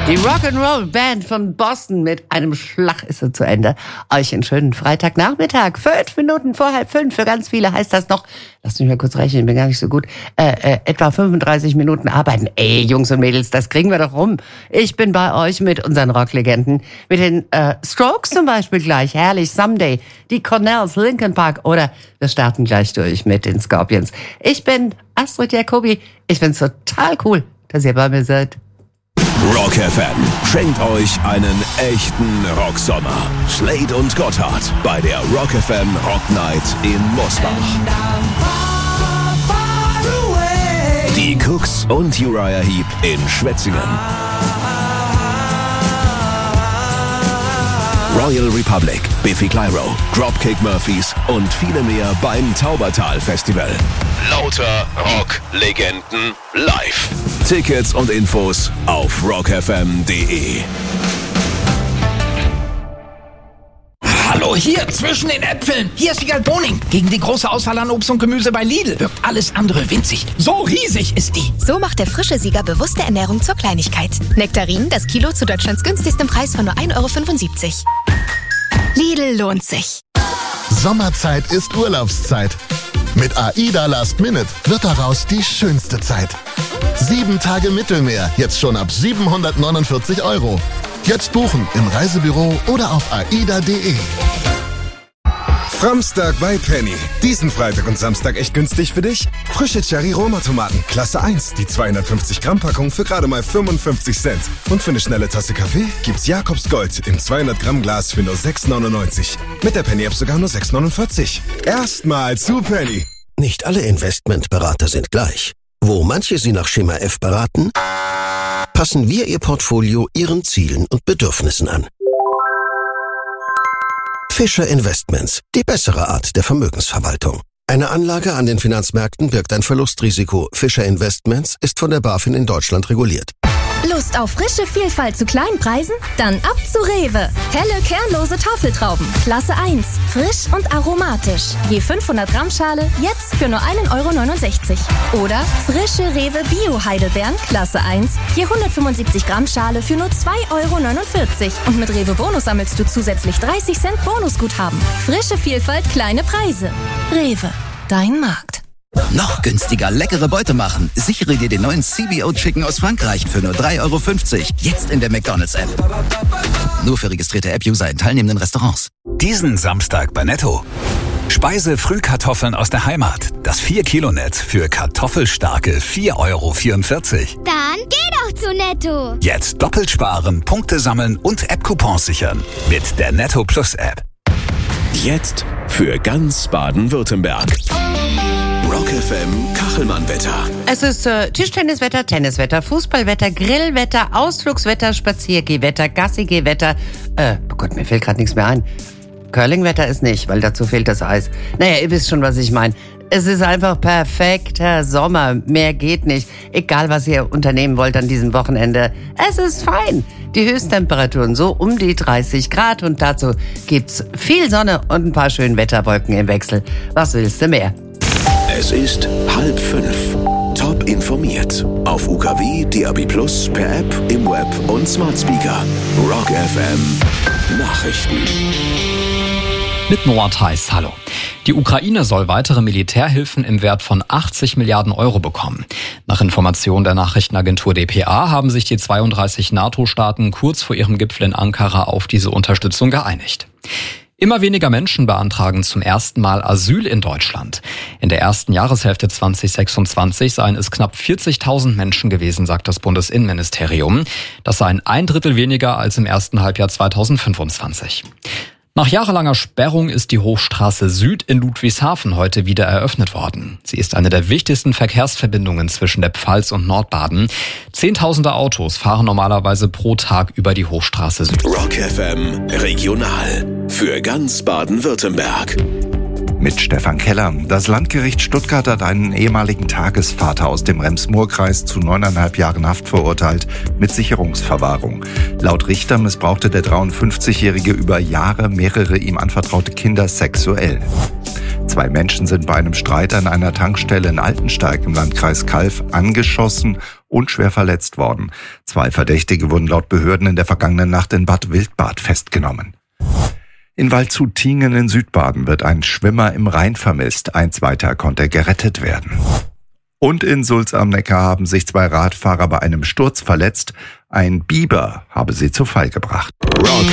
Die Rock'n'Roll-Band von Boston mit einem Schlag ist sie zu Ende. Euch einen schönen Freitagnachmittag. 5 Minuten vor 4:30. Für ganz viele heißt das noch, lasst mich mal kurz rechnen, ich bin gar nicht so gut, etwa 35 Minuten arbeiten. Ey, Jungs und Mädels, das kriegen wir doch rum. Ich bin bei euch mit unseren Rocklegenden. Mit den Strokes zum Beispiel gleich. Herrlich, Someday. Die Cornells, Linkin Park. Oder wir starten gleich durch mit den Scorpions. Ich bin Astrid Jacobi. Ich find's total cool, dass ihr bei mir seid. Rock FM schenkt euch einen echten Rocksommer. Slade und Gotthard bei der Rock FM Rock Night in Mosbach. Die Cooks und Uriah Heep in Schwetzingen. Royal Republic, Biffy Clyro, Dropkick Murphys und viele mehr beim Taubertal Festival. Lauter Rock-Legenden live. Tickets und Infos auf rockfm.de. Hallo, hier zwischen den Äpfeln. Hier ist Wiegald Boning. Gegen die große Auswahl an Obst und Gemüse bei Lidl wirkt alles andere winzig. So riesig ist die. So macht der frische Sieger bewusste Ernährung zur Kleinigkeit. Nektarinen, das Kilo zu Deutschlands günstigstem Preis von nur 1,75 €. Lidl lohnt sich. Sommerzeit ist Urlaubszeit. Mit AIDA Last Minute wird daraus die schönste Zeit. 7 Tage Mittelmeer, jetzt schon ab 749 €. Jetzt buchen im Reisebüro oder auf aida.de. Framstag bei Penny. Diesen Freitag und Samstag echt günstig für dich? Frische Cherry-Roma-Tomaten, Klasse 1, die 250 Gramm Packung für gerade mal 55 Cent. Und für eine schnelle Tasse Kaffee gibt's Jakobs Gold im 200 Gramm Glas für nur 6,99. Mit der Penny-App sogar nur 6,49. Erstmal zu Penny. Nicht alle Investmentberater sind gleich. Wo manche Sie nach Schema F beraten, passen wir Ihr Portfolio Ihren Zielen und Bedürfnissen an. Fischer Investments, die bessere Art der Vermögensverwaltung. Eine Anlage an den Finanzmärkten birgt ein Verlustrisiko. Fischer Investments ist von der BaFin in Deutschland reguliert. Lust auf frische Vielfalt zu kleinen Preisen? Dann ab zu Rewe. Helle, kernlose Tafeltrauben. Klasse 1. Frisch und aromatisch. Je 500 Gramm Schale, jetzt für nur 1,69 €. Oder frische Rewe Bio-Heidelbeeren. Klasse 1. Je 175 Gramm Schale für nur 2,49 €. Und mit Rewe Bonus sammelst du zusätzlich 30 Cent Bonusguthaben. Frische Vielfalt, kleine Preise. Rewe. Dein Markt. Noch günstiger leckere Beute machen. Sichere dir den neuen CBO Chicken aus Frankreich für nur 3,50 €. Jetzt in der McDonald's-App. Nur für registrierte App-User in teilnehmenden Restaurants. Diesen Samstag bei Netto. Speise-Frühkartoffeln aus der Heimat. Das 4-Kilo-Netz für kartoffelstarke 4,44 €. Dann geh doch zu Netto. Jetzt doppelt sparen, Punkte sammeln und App-Coupons sichern. Mit der Netto Plus App. Jetzt für ganz Baden-Württemberg. Rock FM Kachelmann-Wetter. Es ist Tischtenniswetter, Tenniswetter, Fußballwetter, Grillwetter, Ausflugswetter, Spaziergehwetter, Gassigehwetter. Oh Gott, mir fällt gerade nichts mehr ein. Curlingwetter ist nicht, weil dazu fehlt das Eis. Naja, ihr wisst schon, was ich meine. Es ist einfach perfekter Sommer. Mehr geht nicht. Egal, was ihr unternehmen wollt an diesem Wochenende. Es ist fein. Die Höchsttemperaturen so um die 30 Grad und dazu gibt's viel Sonne und ein paar schöne Wetterwolken im Wechsel. Was willst du mehr? Es ist 4:30. Top informiert. Auf UKW, DAB+, per App, im Web und Smart Speaker. Rock FM Nachrichten. Mit Noah Theis, hallo. Die Ukraine soll weitere Militärhilfen im Wert von 80 Milliarden € bekommen. Nach Informationen der Nachrichtenagentur dpa haben sich die 32 NATO-Staaten kurz vor ihrem Gipfel in Ankara auf diese Unterstützung geeinigt. Immer weniger Menschen beantragen zum ersten Mal Asyl in Deutschland. In der ersten Jahreshälfte 2026 seien es knapp 40.000 Menschen gewesen, sagt das Bundesinnenministerium. Das seien 1/3 weniger als im ersten Halbjahr 2025. Nach jahrelanger Sperrung ist die Hochstraße Süd in Ludwigshafen heute wieder eröffnet worden. Sie ist eine der wichtigsten Verkehrsverbindungen zwischen der Pfalz und Nordbaden. Zehntausende Autos fahren normalerweise pro Tag über die Hochstraße Süd. Rock FM Regional für ganz Baden-Württemberg. Mit Stefan Keller. Das Landgericht Stuttgart hat einen ehemaligen Tagesvater aus dem Rems-Murr-Kreis zu 9,5 Jahren Haft verurteilt mit Sicherungsverwahrung. Laut Richter missbrauchte der 53-Jährige über Jahre mehrere ihm anvertraute Kinder sexuell. 2 Menschen sind bei einem Streit an einer Tankstelle in Altensteig im Landkreis Calw angeschossen und schwer verletzt worden. 2 Verdächtige wurden laut Behörden in der vergangenen Nacht in Bad Wildbad festgenommen. In Waldshut-Tiengen in Südbaden wird ein Schwimmer im Rhein vermisst. Ein zweiter konnte gerettet werden. Und in Sulz am Neckar haben sich 2 Radfahrer bei einem Sturz verletzt. Ein Biber habe sie zu Fall gebracht.